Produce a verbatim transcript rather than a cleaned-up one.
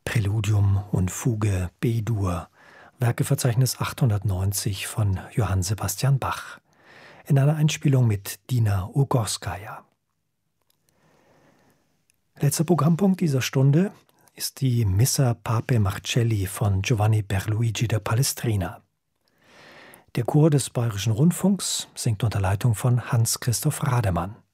Präludium und Fuge B-Dur, Werkeverzeichnis achthundertneunzig von Johann Sebastian Bach, in einer Einspielung mit Dina Ugorskaja. Letzter Programmpunkt dieser Stunde ist die Missa Pape Marcelli von Giovanni Pierluigi da Palestrina. Der Chor des Bayerischen Rundfunks singt unter Leitung von Hans-Christoph Rademann.